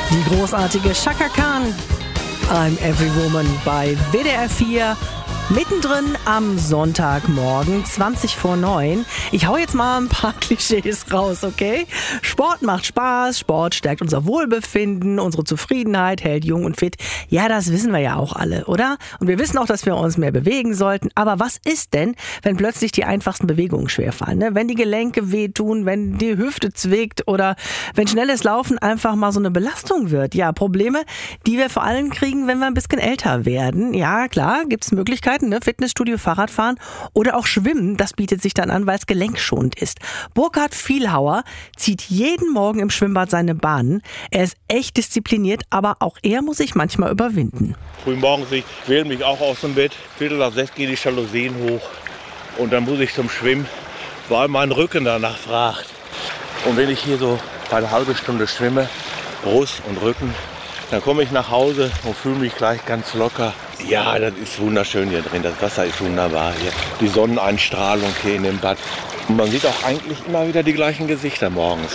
Die großartige Chaka Khan, I'm Every Woman bei WDR 4. Mittendrin am Sonntagmorgen, 8:20. Ich hau jetzt mal ein paar Klischees raus, okay? Sport macht Spaß, Sport stärkt unser Wohlbefinden, unsere Zufriedenheit, hält jung und fit. Ja, das wissen wir ja auch alle, oder? Und wir wissen auch, dass wir uns mehr bewegen sollten. Aber was ist denn, wenn plötzlich die einfachsten Bewegungen schwerfallen? Ne? Wenn die Gelenke wehtun, wenn die Hüfte zwickt oder wenn schnelles Laufen einfach mal so eine Belastung wird? Ja, Probleme, die wir vor allem kriegen, wenn wir ein bisschen älter werden. Ja, klar, gibt's Möglichkeiten. Ne? Fitnessstudio, Fahrradfahren oder auch Schwimmen, das bietet sich dann an, weil es gelenkschonend ist. Burkhard Vielhauer zieht jeden Morgen im Schwimmbad seine Bahnen. Er ist echt diszipliniert, aber auch er muss sich manchmal überwinden. Frühmorgens, ich quäle mich auch aus dem Bett, 5:45 gehen die Jalousien hoch und dann muss ich zum Schwimmen, weil mein Rücken danach fragt. Und wenn ich hier so eine halbe Stunde schwimme, Brust und Rücken, dann komme ich nach Hause und fühle mich gleich ganz locker. Ja, das ist wunderschön hier drin. Das Wasser ist wunderbar hier. Die Sonneneinstrahlung hier in dem Bad. Und man sieht auch eigentlich immer wieder die gleichen Gesichter morgens.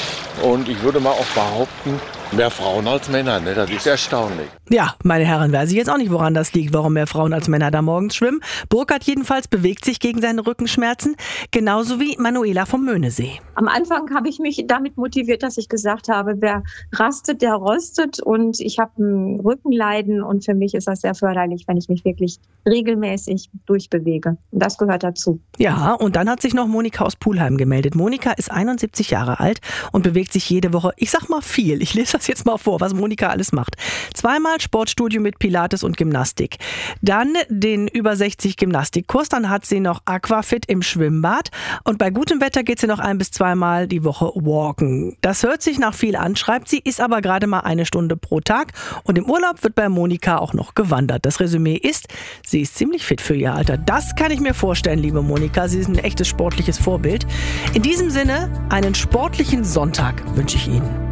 Und ich würde mal auch behaupten, mehr Frauen als Männer. Ne? Das ist erstaunlich. Ja, meine Herren, weiß ich jetzt auch nicht, woran das liegt, warum mehr Frauen als Männer da morgens schwimmen. Burkhard jedenfalls bewegt sich gegen seine Rückenschmerzen, genauso wie Manuela vom Möhnesee. Am Anfang habe ich mich damit motiviert, dass ich gesagt habe, wer rastet, der rostet. Und ich habe ein Rückenleiden und für mich ist das sehr förderlich, wenn ich mich wirklich regelmäßig durchbewege. Und das gehört dazu. Ja, und dann hat sich noch Monika aus Pulheim gemeldet. Monika ist 71 Jahre alt und bewegt sich jede Woche, ich sag mal viel. Ich lese das jetzt mal vor, was Monika alles macht. 2-mal Sportstudio mit Pilates und Gymnastik. Dann den über 60 Gymnastikkurs. Dann hat sie noch Aquafit im Schwimmbad. Und bei gutem Wetter geht sie noch 1- bis 2-mal die Woche walken. Das hört sich nach viel an, schreibt sie, ist aber gerade mal 1 Stunde pro Tag. Und im Urlaub wird bei Monika auch noch gewandert. Das Resümee ist, sie ist ziemlich fit für ihr Alter. Das kann ich mir vorstellen, liebe Monika. Sie ist ein echtes sportliches Vorbild. In diesem Sinne, einen sportlichen Sonntag wünsche ich Ihnen.